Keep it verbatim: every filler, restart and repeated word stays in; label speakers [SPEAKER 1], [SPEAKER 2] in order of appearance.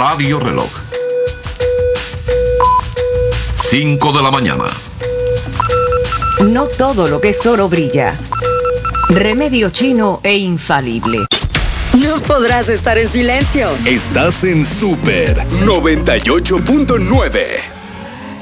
[SPEAKER 1] Radio Reloj. cinco de la mañana.
[SPEAKER 2] No todo lo que es oro brilla. Remedio chino e infalible.
[SPEAKER 3] No podrás estar en silencio.
[SPEAKER 4] Estás en Super noventa y ocho punto nueve.